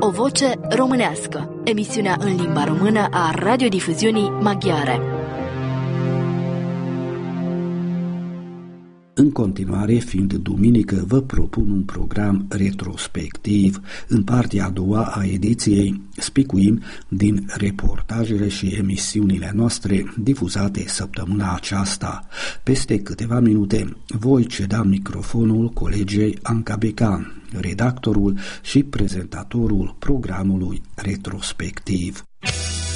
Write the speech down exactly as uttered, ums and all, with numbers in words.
O voce românească, emisiunea în limba română a radiodifuziunii maghiare. În continuare, fiind duminică, vă propun un program retrospectiv. În partea a doua a ediției spicuim din reportajele și emisiunile noastre difuzate săptămâna aceasta. Peste câteva minute voi ceda microfonul colegei Anca Becan, redactorul și prezentatorul programului retrospectiv.